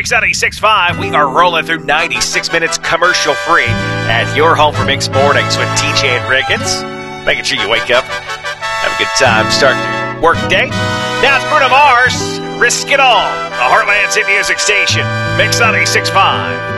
Mix 96.5. We are rolling through 96 minutes commercial free at your home for Mixed Mornings with TJ and Ricketts. Making sure you wake up, have a good time, start your work day. Now it's Bruno Mars, Risk It All, the Heartland's hit music station, Mix 96.5.